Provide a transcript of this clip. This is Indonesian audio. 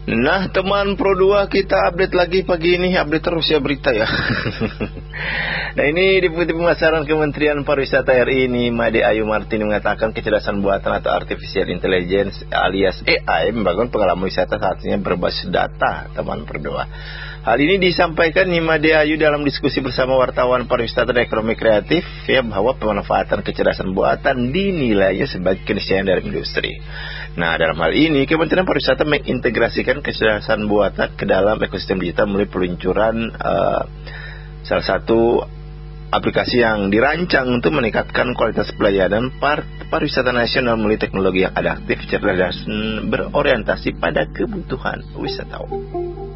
Nah teman Pro 2, kita update lagi pagi ini, update terus ya berita ya. Nah ini Deputi Pemasaran Kementerian Pariwisata RI ini Made Ayu Martini mengatakan kecerdasan buatan atau artificial intelligence alias AI membangun pengalaman wisata saatnya berbasis data teman Pro 2. Hal ini disampaikan Made Ayu dalam diskusi bersama wartawan pariwisata dan ekonomi kreatif ya, bahwa pemanfaatan kecerdasan buatan dinilainya sebagai keniscayaan dari industri. Nah dalam hal ini Kementerian Pariwisata mengintegrasikan kecerdasan buatan ke dalam ekosistem digital melalui peluncuran salah satu aplikasi yang dirancang untuk meningkatkan kualitas pelayanan pariwisata nasional melalui teknologi yang adaptif, cerdas dan berorientasi pada kebutuhan wisatawan.